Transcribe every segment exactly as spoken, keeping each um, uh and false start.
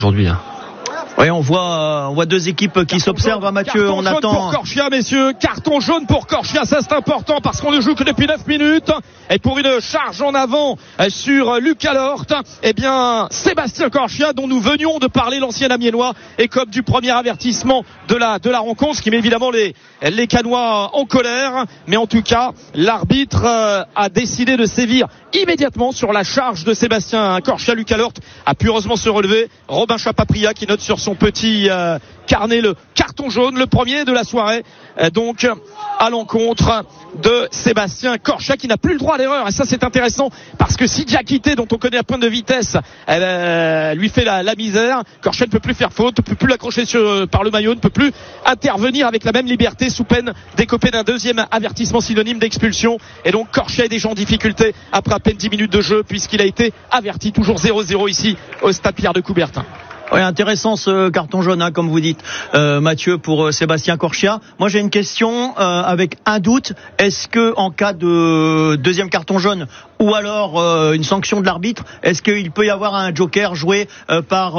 aujourd'hui. Hein. Oui, on voit, on voit deux équipes qui carton s'observent, jaune, Mathieu. Carton on jaune attend. pour Corchia, messieurs. Carton jaune pour Corchia, ça c'est important parce qu'on ne joue que depuis neuf minutes. Et pour une charge en avant sur Lucas Lort, eh bien, Sébastien Corchia, dont nous venions de parler, l'ancien Amiénois, et comme du premier avertissement de la, de la rencontre, ce qui met évidemment les, les Canois en colère. Mais en tout cas, l'arbitre a décidé de sévir immédiatement sur la charge de Sébastien Corchia. Lucas Lort a pu heureusement se relever. Robin Chapapria qui note sur son petit euh, carnet le carton jaune, le premier de la soirée, euh, donc à l'encontre de Sébastien Corchia, qui n'a plus le droit à l'erreur. Et ça c'est intéressant parce que si Diakité, dont on connaît la pointe de vitesse, elle, euh, lui fait la, la misère, Corchia ne peut plus faire faute, ne peut plus l'accrocher sur, par le maillot, ne peut plus intervenir avec la même liberté sous peine d'écoper d'un deuxième avertissement synonyme d'expulsion. Et donc Corchia est déjà en difficulté après à peine dix minutes de jeu puisqu'il a été averti. Toujours zéro zéro ici au stade Pierre de Coubertin. Oui, intéressant ce carton jaune, hein, comme vous dites, euh, Mathieu, pour euh, Sébastien Corchia. Moi, j'ai une question euh, avec un doute. Est-ce que en cas de deuxième carton jaune ou alors euh, une sanction de l'arbitre, est-ce qu'il peut y avoir un joker joué euh, par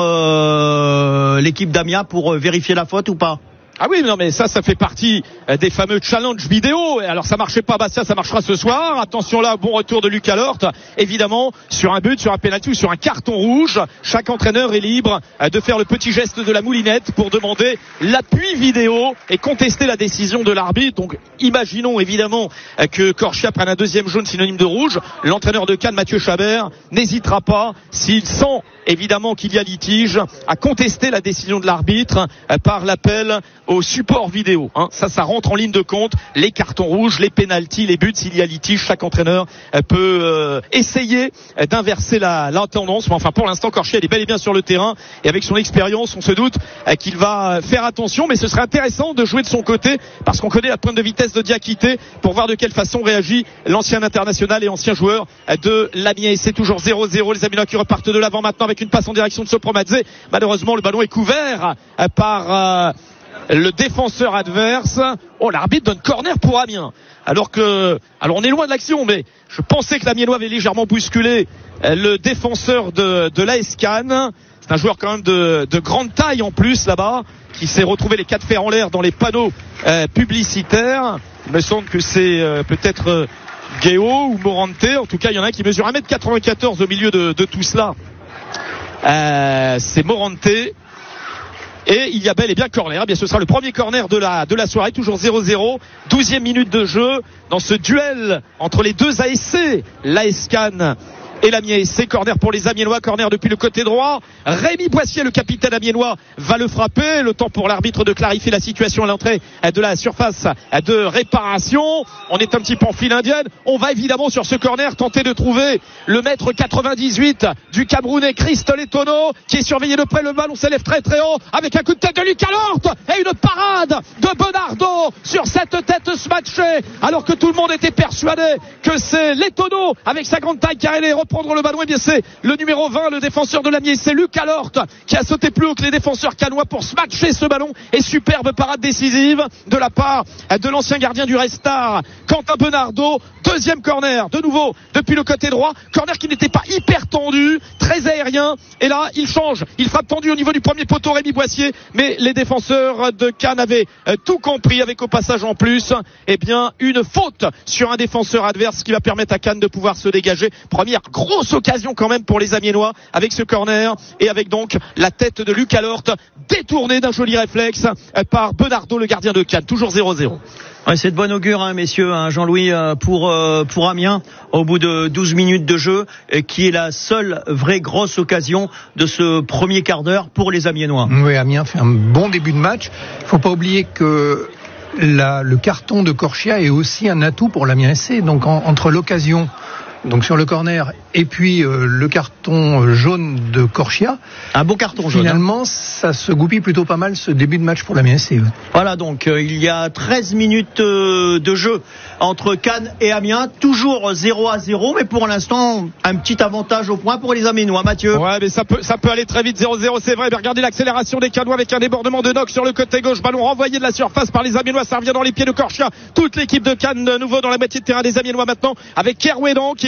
euh, l'équipe d'Amiens pour euh, vérifier la faute ou pas ? Ah oui, non mais ça, ça fait partie des fameux challenges vidéo. Alors ça marchait pas, Bastia, ça marchera ce soir. Attention là, bon retour de Lucas Lort. Évidemment, sur un but, sur un pénalty ou sur un carton rouge, chaque entraîneur est libre de faire le petit geste de la moulinette pour demander l'appui vidéo et contester la décision de l'arbitre. Donc imaginons évidemment que Corchia prenne un deuxième jaune synonyme de rouge. L'entraîneur de Cannes, Mathieu Chabert, n'hésitera pas, s'il sent évidemment qu'il y a litige, à contester la décision de l'arbitre par l'appel au support vidéo. Hein. Ça, ça rentre en ligne de compte. Les cartons rouges, les pénaltys, les buts, s'il y a litige, chaque entraîneur peut euh, essayer d'inverser la, la tendance. Mais enfin, pour l'instant, Corchia est bel et bien sur le terrain et avec son expérience, on se doute qu'il va faire attention. Mais ce serait intéressant de jouer de son côté parce qu'on connaît la pointe de vitesse de Diakité pour voir de quelle façon réagit l'ancien international et ancien joueur de l'Amiens. Et c'est toujours zéro zéro. Les Amiénois qui repartent de l'avant maintenant avec une passe en direction de Sopromadze. Malheureusement, le ballon est couvert par euh, le défenseur adverse. Oh, l'arbitre donne corner pour Amiens. Alors que, alors on est loin de l'action, mais je pensais que l'Amiénois avait légèrement bousculé le défenseur de, de l'A S Cannes. C'est un joueur quand même de, de grande taille en plus là-bas, qui s'est retrouvé les quatre fers en l'air dans les panneaux euh, publicitaires. Il me semble que c'est euh, peut-être euh, Guéo ou Morante. En tout cas, il y en a un qui mesure un mètre quatre-vingt-quatorze au milieu de, de tout cela. Euh, c'est Morante. Et il y a bel et bien corner. Eh bien, ce sera le premier corner de la, de la soirée. Toujours zéro zéro. douzième minute de jeu dans ce duel entre les deux A S C. L'A S Cannes et l'Amiens A S C. Corner pour les Amiénois. Corner depuis le côté droit. Rémi Boissier, le capitaine amiénois, va le frapper. Le temps pour l'arbitre de clarifier la situation à l'entrée de la surface de réparation. On est un petit peu en file indienne. On va évidemment sur ce corner tenter de trouver le mètre quatre-vingt-dix-huit du Camerounais Christol Etono, qui est surveillé de près. Le ballon s'élève très très haut avec un coup de tête de Lucas Lort et une parade de Bernardo sur cette tête smatchée, alors que tout le monde était persuadé que c'est l'Etono avec sa grande taille qui allait reprendre le ballon. Et bien c'est le numéro vingt, le défenseur de l'Amiens, c'est Lucas Lort qui a sauté plus haut que les défenseurs cannois pour smatcher ce ballon. Et superbe parade décisive de la part de l'ancien gardien du Red Star, Quentin Bernardo. Deuxième corner, de nouveau depuis le côté droit, corner qui n'était pas hyper tendu, très aérien, et là il change, il frappe tendu au niveau du premier poteau, Rémi Boissier, mais les défenseurs de Cannes avaient euh, tout compris, avec au passage en plus eh bien une faute sur un défenseur adverse qui va permettre à Cannes de pouvoir se dégager. Première grosse occasion quand même pour les Amiénois avec ce corner et avec donc la tête de Lucas Lort détournée d'un joli réflexe euh, par Bernardo, le gardien de Cannes. Toujours zéro zéro. Ouais, c'est de bon augure, hein, messieurs, hein, Jean-Louis, euh, pour euh, pour Amiens, au bout de douze minutes de jeu, euh, qui est la seule vraie grosse occasion de ce premier quart d'heure pour les Amiénois. Oui, Amiens fait un bon début de match. Il ne faut pas oublier que la, le carton de Corchia est aussi un atout pour l'Amiens S C. Donc en, entre l'occasion, donc sur le corner, et puis euh, le carton jaune de Corchia, un beau carton jaune. Finalement, hein. ça se goupille plutôt pas mal ce début de match pour l'Amiens S C. Ouais. Voilà, donc euh, il y a treize minutes euh, de jeu entre Cannes et Amiens, toujours zéro à zéro, mais pour l'instant un petit avantage au point pour les Amiénois. Mathieu. Ouais, mais ça peut ça peut aller très vite. Zéro zéro, c'est vrai. Mais regardez l'accélération des Cannois avec un débordement de Nox sur le côté gauche, ballon renvoyé de la surface par les Amiénois, ça revient dans les pieds de Corchia. Toute l'équipe de Cannes de nouveau dans la moitié de terrain des Amiénois maintenant, avec Kerouédan qui est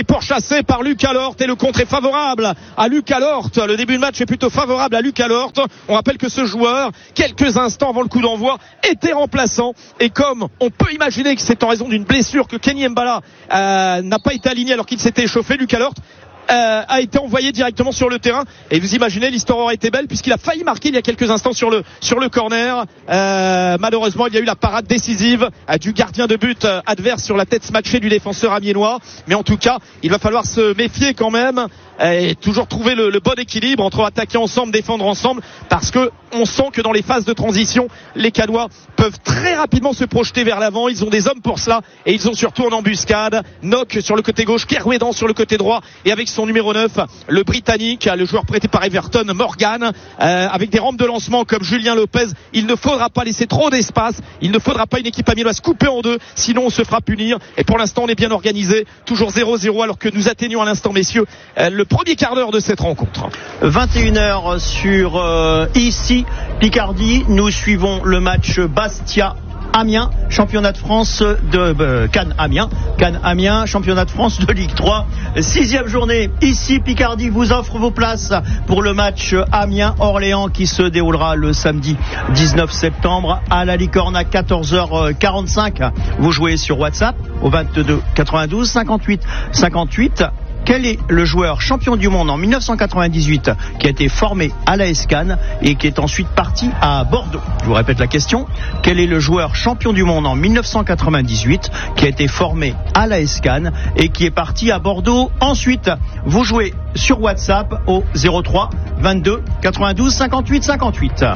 est pourchassé par Lucas Lort et le contre est favorable à Lucas Lort. Le début de match est plutôt favorable à Lucas Lort. On rappelle que ce joueur, quelques instants avant le coup d'envoi, était remplaçant, et comme on peut imaginer que c'est en raison d'une blessure que Kenny Mbala euh, n'a pas été aligné alors qu'il s'était échauffé, Lucas Lort Euh, a été envoyé directement sur le terrain, et vous imaginez, l'histoire aurait été belle puisqu'il a failli marquer il y a quelques instants sur le sur le corner. Euh, malheureusement, il y a eu la parade décisive euh, du gardien de but euh, adverse sur la tête smatchée du défenseur amiénois. Mais en tout cas, il va falloir se méfier quand même et toujours trouver le, le bon équilibre entre attaquer ensemble, défendre ensemble, parce que on sent que dans les phases de transition, les Canois peuvent très rapidement se projeter vers l'avant. Ils ont des hommes pour cela, et ils ont surtout en embuscade Nock sur le côté gauche, Kerouédan sur le côté droit, et avec son numéro neuf, le Britannique, le joueur prêté par Everton, Morgan, euh, avec des rampes de lancement comme Julien Lopez. Il ne faudra pas laisser trop d'espace, il ne faudra pas une équipe amiénoise coupée en deux, sinon on se fera punir. Et pour l'instant, on est bien organisé, toujours zéro zéro, alors que nous atteignons à l'instant, messieurs, euh, le premier quart d'heure de cette rencontre. vingt et une heures sur euh, ici Picardie. Nous suivons le match Bastia Amiens, championnat de France de euh, Cannes Amiens, Cannes Amiens, championnat de France de Ligue trois, sixième journée. Ici Picardie vous offre vos places pour le match Amiens-Orléans qui se déroulera le samedi dix-neuf septembre à la Licorne à quatorze heures quarante-cinq. Vous jouez sur WhatsApp au vingt-deux quatre-vingt-douze cinquante-huit cinquante-huit. Quel est le joueur champion du monde en mille neuf cent quatre-vingt-dix-huit qui a été formé à l'A S Cannes et qui est ensuite parti à Bordeaux? Je vous répète la question. Quel est le joueur champion du monde en mille neuf cent quatre-vingt-dix-huit qui a été formé à l'A S Cannes et qui est parti à Bordeaux ensuite? Vous jouez sur WhatsApp au zéro trois vingt-deux quatre-vingt-douze cinquante-huit cinquante-huit.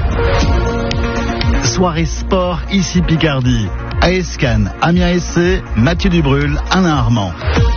Soirée sport ici Picardie. A S Cannes, Amiens S C, Mathieu Dubrul, Alain Armand.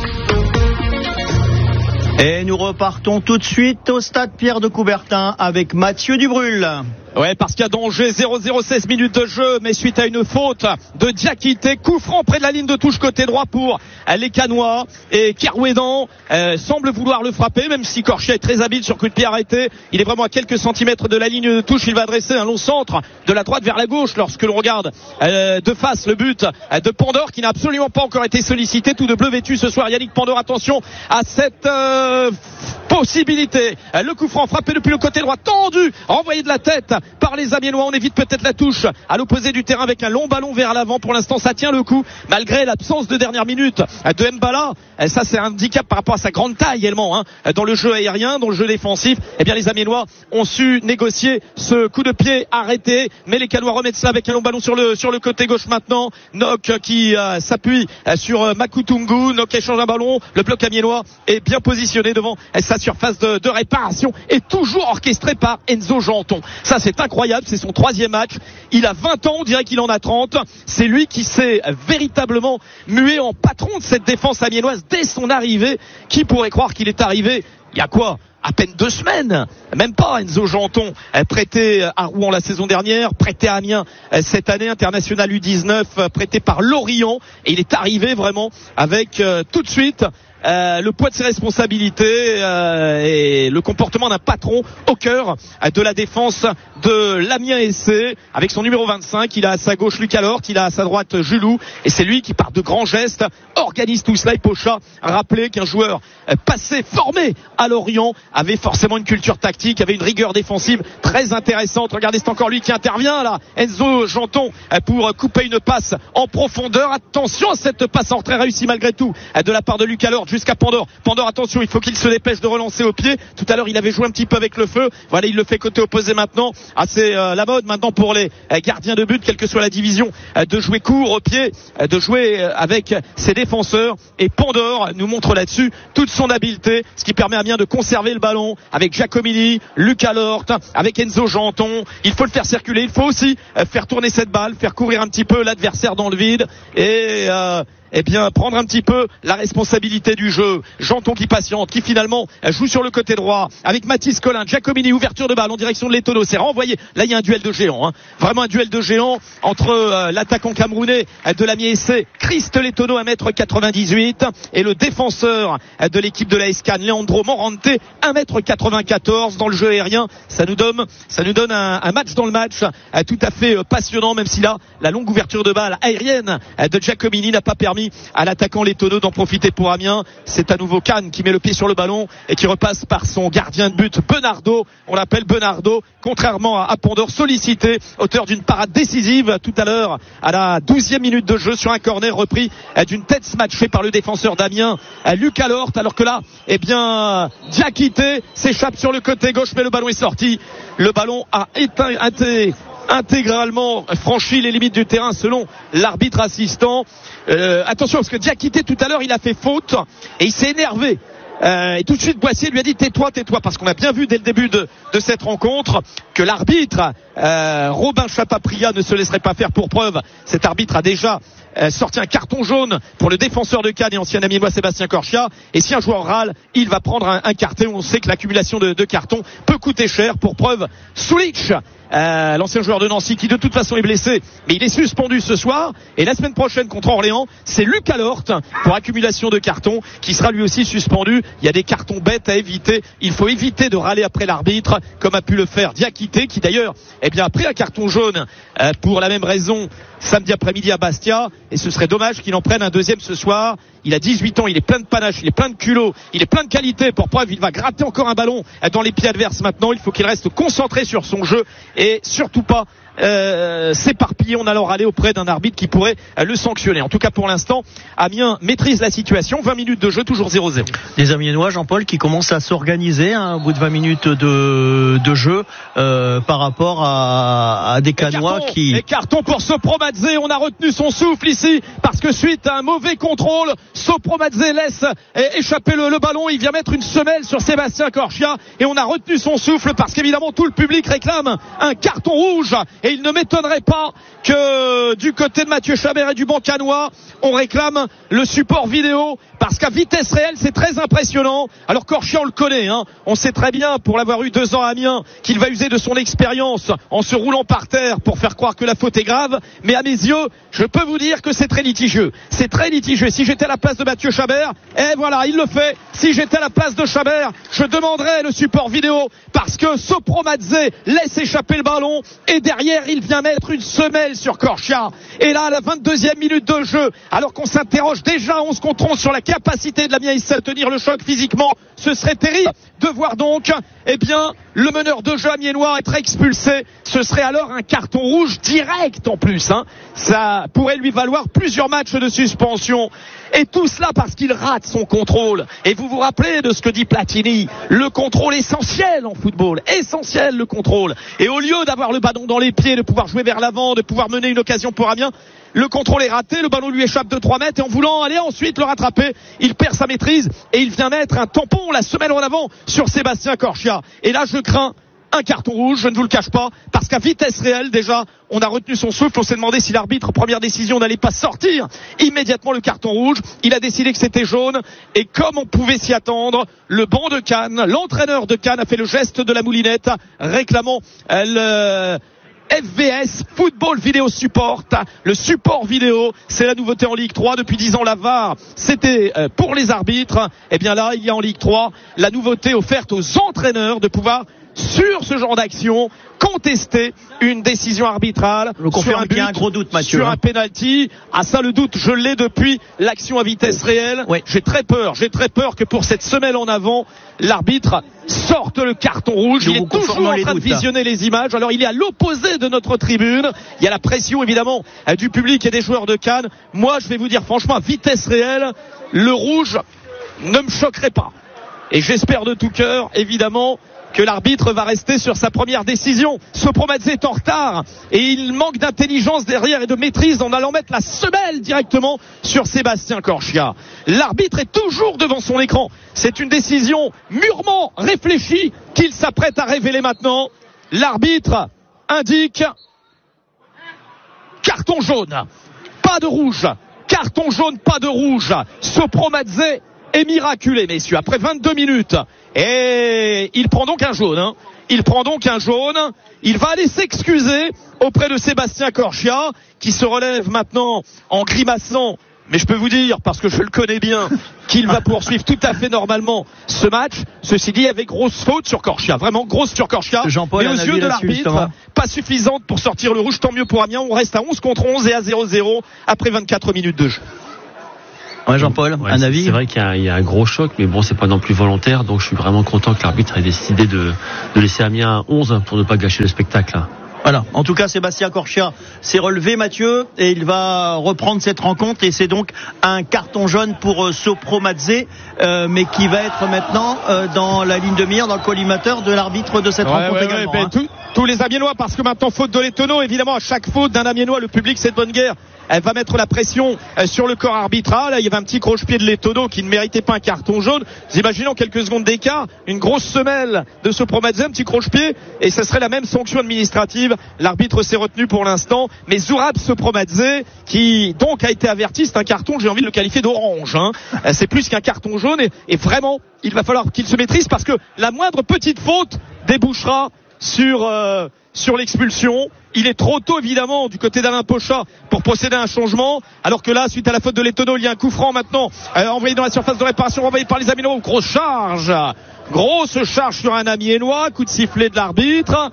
Et nous repartons tout de suite au stade Pierre de Coubertin avec Mathieu Dubrul. Ouais, parce qu'il y a danger, zéro zéro seize minutes de jeu, mais suite à une faute de Diakité, coup franc près de la ligne de touche côté droit pour les Canois, et Kerouédan euh, semble vouloir le frapper, même si Corchia est très habile sur coup de pied arrêté. Il est vraiment à quelques centimètres de la ligne de touche. Il va adresser un long centre de la droite vers la gauche lorsque l'on regarde euh, de face le but de Pandore, qui n'a absolument pas encore été sollicité, tout de bleu vêtu ce soir. Yannick Pandore, attention à cette euh, possibilité. Le coup franc frappé depuis le côté droit, tendu, renvoyé de la tête par les Amiénois. On évite peut-être la touche à l'opposé du terrain avec un long ballon vers l'avant. Pour l'instant, ça tient le coup malgré l'absence de dernière minute de Mbala. Ça, c'est un handicap par rapport à sa grande taille également, hein. Dans le jeu aérien, dans le jeu défensif, eh bien les Amiénois ont su négocier ce coup de pied arrêté, mais les Canois remettent cela avec un long ballon sur le sur le côté gauche maintenant. Nock qui euh, s'appuie euh, sur euh, Makutungu. Nock échange un ballon. Le bloc amiénois est bien positionné devant euh, sa surface de, de réparation, et toujours orchestré par Enzo Janton. Ça, c'est incroyable, c'est son troisième match. Il a vingt ans, on dirait qu'il en a trente. C'est lui qui s'est véritablement mué en patron de cette défense amiénoise dès son arrivée. Qui pourrait croire qu'il est arrivé il y a quoi, à peine deux semaines, même pas. Enzo Janton, prêté à Rouen la saison dernière, prêté à Amiens cette année, international U dix-neuf, prêté par Lorient, et il est arrivé vraiment avec euh, tout de suite Euh, le poids de ses responsabilités euh, et le comportement d'un patron au cœur de la défense de l'Amiens S C. Avec son numéro vingt-cinq, il a à sa gauche Lucas Lort, il a à sa droite Julou, et c'est lui qui, par de grands gestes, organise tout cela. Et Pocha a rappelé qu'un joueur passé, formé à Lorient, avait forcément une culture tactique, avait une rigueur défensive très intéressante. Regardez, c'est encore lui qui intervient là, Enzo Janton, pour couper une passe en profondeur. Attention à cette passe en retrait réussie malgré tout de la part de Lucas Lort jusqu'à Pandore. Pandore, attention, il faut qu'il se dépêche de relancer au pied. Tout à l'heure, il avait joué un petit peu avec le feu. Voilà, il le fait côté opposé maintenant. Ah, c'est euh, la mode maintenant pour les euh, gardiens de but, quelle que soit la division, euh, de jouer court au pied, euh, de jouer euh, avec ses défenseurs. Et Pandore nous montre là-dessus toute son habileté, ce qui permet à Amiens de conserver le ballon avec Giacomini, Lucas Lort, avec Enzo Janton. Il faut le faire circuler. Il faut aussi euh, faire tourner cette balle, faire courir un petit peu l'adversaire dans le vide, et euh, eh bien prendre un petit peu la responsabilité du jeu. Janton qui patiente, qui finalement joue sur le côté droit avec Mathis Collin. Giacomini, ouverture de balle en direction de l'Etono, c'est renvoyé. Là, il y a un duel de géants, hein. Vraiment un duel de géants entre euh, l'attaquant camerounais de l'Amiens S C, Christ Letono, un mètre quatre-vingt-dix-huit, et le défenseur de l'équipe de l'A S Cannes, Leandro Morante, un mètre quatre-vingt-quatorze. Dans le jeu aérien, ça nous donne, ça nous donne un, un match dans le match euh, tout à fait euh, passionnant, même si là, la longue ouverture de balle aérienne euh, de Giacomini n'a pas permis permis à l'attaquant Letonneau d'en profiter pour Amiens. C'est à nouveau Kahn qui met le pied sur le ballon et qui repasse par son gardien de but Benardo. On l'appelle Benardo, contrairement à Pondor, sollicité, auteur d'une parade décisive tout à l'heure à la douzième minute de jeu sur un corner repris d'une tête smatchée par le défenseur d'Amiens, Lucas Lort, alors que là, eh bien, Diakité s'échappe sur le côté gauche, mais le ballon est sorti. Le ballon a éteint, été intégralement franchi les limites du terrain selon l'arbitre assistant. Euh, attention, parce que Diakité tout à l'heure, il a fait faute et il s'est énervé. Euh, et tout de suite Boissier lui a dit tais-toi, tais-toi, parce qu'on a bien vu dès le début de, de cette rencontre que l'arbitre euh, Robin Chapapria ne se laisserait pas faire. Pour preuve, cet arbitre a déjà euh, sorti un carton jaune pour le défenseur de Cannes et ancien ami moi Sébastien Corchia, et si un joueur râle, il va prendre un, un carton. On sait que l'accumulation de, de cartons peut coûter cher. Pour preuve, Sulic, Euh, l'ancien joueur de Nancy qui de toute façon est blessé, mais il est suspendu ce soir, et la semaine prochaine contre Orléans, c'est Lucas Lort pour accumulation de cartons qui sera lui aussi suspendu. Il y a des cartons bêtes à éviter, il faut éviter de râler après l'arbitre comme a pu le faire Diakité, qui d'ailleurs eh bien, a pris un carton jaune euh, pour la même raison samedi après-midi à Bastia, et ce serait dommage qu'il en prenne un deuxième ce soir. Il a dix-huit ans, il est plein de panache, il est plein de culot, il est plein de qualité. Pour preuve, il va gratter encore un ballon dans les pieds adverses maintenant. Il faut qu'il reste concentré sur son jeu et surtout pas euh, s'éparpiller en allant râler auprès d'un arbitre qui pourrait euh, le sanctionner. En tout cas, pour l'instant, Amiens maîtrise la situation. vingt minutes de jeu, toujours zéro zéro. Les Amiénois, Jean-Paul, qui commencent à s'organiser hein, au bout de vingt minutes de, de jeu euh, par rapport à, à des Canois qui... Et carton pour Sopromadze. On a retenu son souffle ici parce que suite à un mauvais contrôle, Sopromadze laisse échapper le, le ballon. Il vient mettre une semelle sur Sébastien Corchia et on a retenu son souffle parce qu'évidemment tout le public réclame un carton rouge. Et il ne m'étonnerait pas que du côté de Mathieu Chabert et du banc canois, on réclame le support vidéo parce qu'à vitesse réelle, c'est très impressionnant. Alors Corchia, on le connaît, hein. On sait très bien, pour l'avoir eu deux ans à Amiens, qu'il va user de son expérience en se roulant par terre pour faire croire que la faute est grave. Mais à mes yeux, je peux vous dire que c'est très litigieux. C'est très litigieux. Si j'étais à la place de Mathieu Chabert, et voilà, il le fait. Si j'étais à la place de Chabert, je demanderais le support vidéo parce que Sopromadze laisse échapper le ballon et derrière, il vient mettre une semelle sur Corchia. Et là, à la vingt-deuxième minute de jeu, alors qu'on s'interroge déjà onze contre onze sur la capacité de l'Amiens S C à tenir le choc physiquement, ce serait terrible de voir donc, eh bien, le meneur de jeu amiénois être expulsé. Ce serait alors un carton rouge direct en plus, hein. Ça pourrait lui valoir plusieurs matchs de suspension. Et tout cela parce qu'il rate son contrôle. Et vous vous rappelez de ce que dit Platini, le contrôle essentiel en football, essentiel le contrôle. Et au lieu d'avoir le ballon dans les pieds, de pouvoir jouer vers l'avant, de pouvoir mener une occasion pour Amiens, le contrôle est raté, le ballon lui échappe de trois mètres et en voulant aller ensuite le rattraper, il perd sa maîtrise et il vient mettre un tampon la semelle en avant sur Sébastien Corchia. Et là je crains un carton rouge, je ne vous le cache pas, parce qu'à vitesse réelle déjà, on a retenu son souffle, on s'est demandé si l'arbitre, première décision, n'allait pas sortir immédiatement le carton rouge. Il a décidé que c'était jaune et comme on pouvait s'y attendre, le banc de Cannes, l'entraîneur de Cannes a fait le geste de la moulinette réclamant le F V S, Football Video Support. Le support vidéo, c'est la nouveauté en Ligue trois. Depuis dix ans, la V A R, c'était pour les arbitres. Et bien là, il y a en Ligue trois la nouveauté offerte aux entraîneurs de pouvoir, sur ce genre d'action, contester une décision arbitrale. Je confirme qu'il y a un gros doute, Mathieu. Sur un penalty. Ah, ça, le doute, je l'ai depuis l'action à vitesse réelle. Oui. J'ai très peur, j'ai très peur que pour cette semelle en avant, l'arbitre sorte le carton rouge. Je il est toujours en train de visionner les images. Alors, il est à l'opposé de notre tribune. Il y a la pression, évidemment, du public et des joueurs de Cannes. Moi, je vais vous dire, franchement, à vitesse réelle, le rouge ne me choquerait pas. Et j'espère de tout cœur, évidemment, que l'arbitre va rester sur sa première décision. Sopromadze est en retard et il manque d'intelligence derrière et de maîtrise en allant mettre la semelle directement sur Sébastien Corchia. L'arbitre est toujours devant son écran. C'est une décision mûrement réfléchie qu'il s'apprête à révéler maintenant. L'arbitre indique carton jaune, pas de rouge. Carton jaune, pas de rouge. Sopromadze est miraculé, messieurs, après vingt-deux minutes. Et il prend donc un jaune, hein. Il prend donc un jaune. Il va aller s'excuser auprès de Sébastien Corchia, qui se relève maintenant en grimaçant. Mais je peux vous dire, parce que je le connais bien, qu'il va poursuivre tout à fait normalement ce match. Ceci dit, avec grosse faute sur Corchia. Vraiment grosse sur Corchia. Jean-Paul, mais aux yeux de l'arbitre, pas suffisante pour sortir le rouge. Tant mieux pour Amiens. On reste à onze contre onze et à zéro zéro après vingt-quatre minutes de jeu. Ouais, Jean-Paul, ouais, un c'est, avis? C'est vrai qu'il y a, il y a un gros choc, mais bon, c'est pas non plus volontaire, donc je suis vraiment content que l'arbitre ait décidé de, de laisser Amiens à onze pour ne pas gâcher le spectacle. Voilà. En tout cas, Sébastien Corchia s'est relevé, Mathieu, et il va reprendre cette rencontre. Et c'est donc un carton jaune pour euh, Sopro Mazzé, euh, mais qui va être maintenant euh, dans la ligne de mire, dans le collimateur de l'arbitre de cette ouais, rencontre ouais, également. Ouais, hein. tout, tous les Amiénois, parce que maintenant faute de l'Étonneau, évidemment, à chaque faute d'un Amiénois, le public c'est de bonne guerre. Elle va mettre la pression sur le corps arbitral. Il y avait un petit croche-pied de l'Étonneau qui ne méritait pas un carton jaune. Vous imaginez en quelques secondes d'écart, une grosse semelle de Sopro Mazzé, un petit croche-pied, et ça serait la même sanction administrative. L'arbitre s'est retenu pour l'instant, mais Zourab Sopro Mazzé, qui donc a été averti, c'est un carton, j'ai envie de le qualifier d'orange. Hein. C'est plus qu'un carton jaune, et, et vraiment, il va falloir qu'il se maîtrise parce que la moindre petite faute débouchera sur euh, sur l'expulsion. Il est trop tôt évidemment du côté d'Alain Pochat pour procéder à un changement, alors que là, suite à la faute de l'Étonneau, il y a un coup franc maintenant euh, envoyé dans la surface de réparation, envoyé par les Amiénois. Grosse charge, grosse charge sur un Amiénois, coup de sifflet de l'arbitre,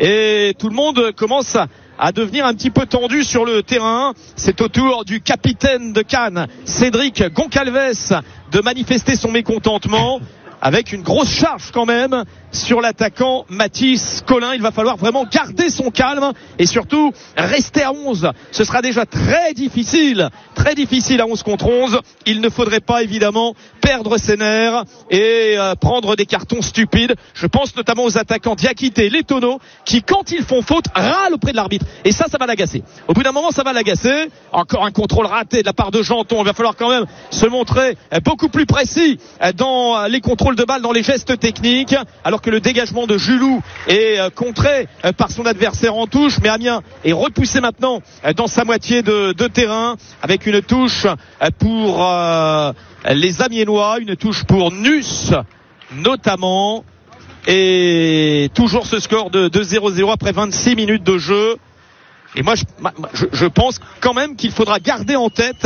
et tout le monde commence à à devenir un petit peu tendu sur le terrain. C'est au tour du capitaine de Cannes, Cédric Goncalves, de manifester son mécontentement, avec une grosse charge quand même sur l'attaquant Mathis Collin. Il va falloir vraiment garder son calme et surtout rester à onze. Ce sera déjà très difficile, très difficile à onze contre onze. Il ne faudrait pas évidemment perdre ses nerfs et euh, prendre des cartons stupides. Je pense notamment aux attaquants Diakité et Letono qui, quand ils font faute, râlent auprès de l'arbitre. Et ça, ça va l'agacer. Au bout d'un moment, ça va l'agacer. Encore un contrôle raté de la part de Janton. Il va falloir quand même se montrer beaucoup plus précis dans les contrôles de balle, dans les gestes techniques, alors que le dégagement de Julou est euh, contré euh, par son adversaire en touche, mais Amiens est repoussé maintenant euh, dans sa moitié de, de terrain avec une touche euh, pour euh, les Amiénois, une touche pour Nus notamment, et toujours ce score de, de zéro zéro après vingt-six minutes de jeu. Et moi je, je, je pense quand même qu'il faudra garder en tête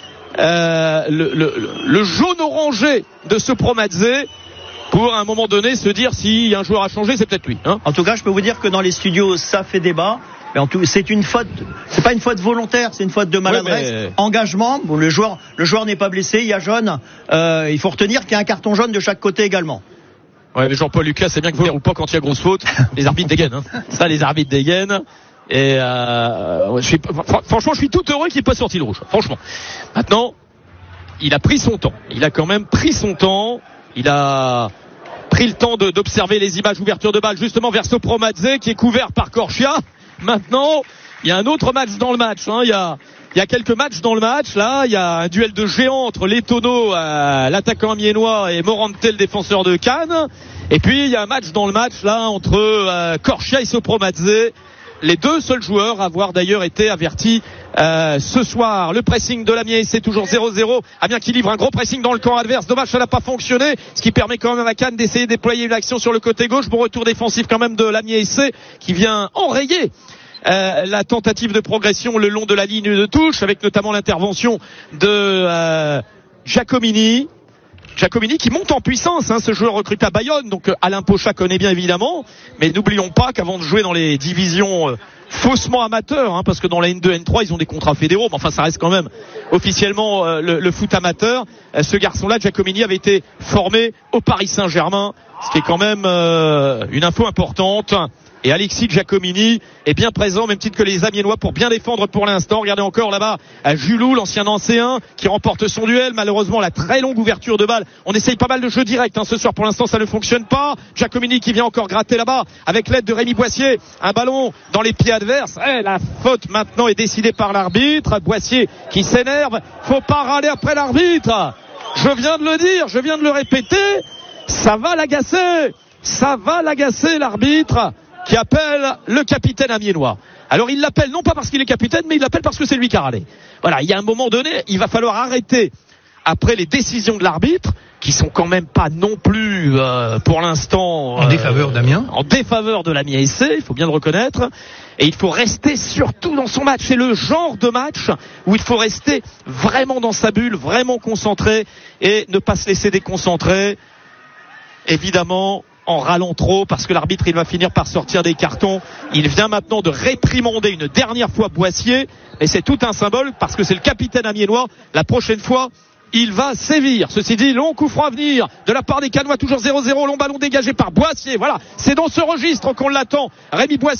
euh, le, le, le jaune orangé de Sopro Mazzé, pour à un moment donné se dire si un joueur a changé, c'est peut-être lui. Hein. En tout cas, je peux vous dire que dans les studios, ça fait débat. Mais en tout, c'est une faute, c'est pas une faute volontaire, c'est une faute de maladresse. Ouais, mais... Engagement. Bon, le joueur, le joueur n'est pas blessé, il y a jaune. Euh, il faut retenir qu'il y a un carton jaune de chaque côté également. Ouais, mais Jean-Paul Lucas, c'est bien que vous dire ou pas quand il y a grosse faute. Les arbitres dégainent. Hein. Ça, les arbitres dégainent. Et euh, je suis, franchement, je suis tout heureux qu'il n'ait pas sorti le rouge. Franchement. Maintenant, il a pris son temps. Il a quand même pris son temps. Il a pris le temps de, d'observer les images ouverture de balle justement vers Sopro Mazzé qui est couvert par Corchia. Maintenant, il y a un autre match dans le match. Hein. Il y a, il y a quelques matchs dans le match. Là, il y a un duel de géants entre Letono, euh, l'attaquant amiénois, et Morante, le défenseur de Cannes. Et puis il y a un match dans le match là entre euh, Corchia et Sopro Mazzé. Les deux seuls joueurs à avoir d'ailleurs été avertis euh, ce soir. Le pressing de l'Amiens, c'est toujours zéro zéro. Amiens qui livre un gros pressing dans le camp adverse. Dommage, ça n'a pas fonctionné. Ce qui permet quand même à Cannes d'essayer de déployer l'action sur le côté gauche. Bon retour défensif quand même de l'Amiens qui vient enrayer Euh, la tentative de progression le long de la ligne de touche, avec notamment l'intervention de euh, Giacomini. Giacomini qui monte en puissance, hein, ce joueur recruté à Bayonne, donc euh, Alain Pochat connaît bien évidemment, mais n'oublions pas qu'avant de jouer dans les divisions euh, faussement amateurs, hein, parce que dans la N deux, N trois ils ont des contrats fédéraux, mais enfin ça reste quand même officiellement euh, le, le foot amateur. Euh, ce garçon-là, Giacomini, avait été formé au Paris Saint-Germain, ce qui est quand même euh, une info importante. Et Alexis Giacomini est bien présent, même titre que les Amiénois, pour bien défendre pour l'instant. Regardez encore là-bas à Julou, l'ancien Nancéen, qui remporte son duel. Malheureusement, la très longue ouverture de balle. On essaye pas mal de jeux directs hein, ce soir. Pour l'instant, ça ne fonctionne pas. Giacomini qui vient encore gratter là-bas avec l'aide de Rémi Boissier. Un ballon dans les pieds adverses. Eh, la faute maintenant est décidée par l'arbitre. Boissier qui s'énerve. Faut pas râler après l'arbitre. Je viens de le dire, je viens de le répéter. Ça va l'agacer. Ça va l'agacer l'arbitre, qui appelle le capitaine amiénois. Alors il l'appelle non pas parce qu'il est capitaine, mais il l'appelle parce que c'est lui qui a râlé. Voilà, il y a un moment donné, il va falloir arrêter, après les décisions de l'arbitre, qui sont quand même pas non plus euh, pour l'instant en euh, défaveur d'Amiens, en défaveur de l'Amiens S C, il faut bien le reconnaître. Et il faut rester surtout dans son match. C'est le genre de match où il faut rester vraiment dans sa bulle, vraiment concentré, et ne pas se laisser déconcentrer. Évidemment, en râlant trop, parce que l'arbitre il va finir par sortir des cartons. Il vient maintenant de réprimander une dernière fois Boissier, et c'est tout un symbole parce que c'est le capitaine amiénois. La prochaine fois, il va sévir. Ceci dit, long coup franc à venir de la part des Canois, toujours zéro zéro, long ballon dégagé par Boissier. Voilà, c'est dans ce registre qu'on l'attend. Rémi Boissier